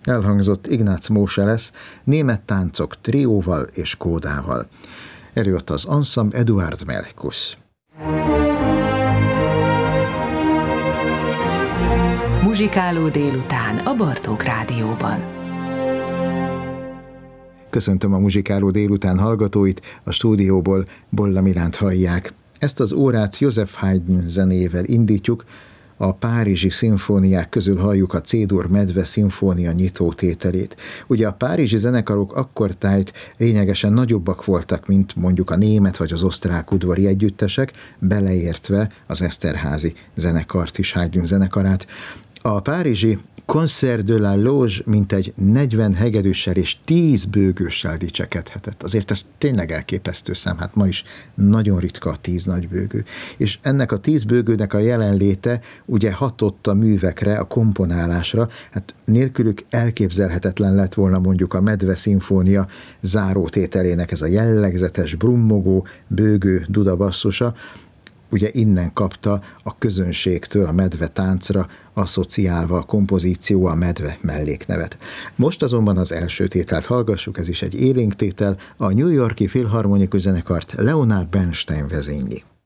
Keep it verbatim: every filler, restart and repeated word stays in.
Elhangzott Ignác Móseles német táncok trióval és kódával. Előadta az Ensemble Eduard Merkus. Muzsikáló délután a Bartók Rádióban. Köszöntöm a Muzsikáló délután hallgatóit, a stúdióból Bolla Milánt hallják. Ezt az órát Joseph Haydn zenével indítjuk, a párizsi szimfóniák közül halljuk a C-dur Medve szimfónia nyitótételét. Ugye a párizsi zenekarok akkortájt lényegesen nagyobbak voltak, mint mondjuk a német vagy az osztrák udvari együttesek, beleértve az Eszterházy zenekart is, Haydn zenekarát. A párizsi Concert de la Loge mintegy negyven hegedűssel és tíz bőgőssel dicsekedhetett. Azért ez tényleg elképesztő szám, hát ma is nagyon ritka a tíz nagy bőgő. És ennek a tíz bőgőnek a jelenléte ugye hatott a művekre, a komponálásra, hát nélkülük elképzelhetetlen lett volna mondjuk a Medve szimfónia zárótételének ez a jellegzetes brummogó, bőgő dudabasszusa. Ugye innen kapta a közönségtől a medve táncra asszociálva a kompozíció a medve melléknevet. Most azonban az első tételt hallgassuk, ez is egy élénk tétel, a New York-i Filharmonikus Zenekart Leonard Bernstein vezényli.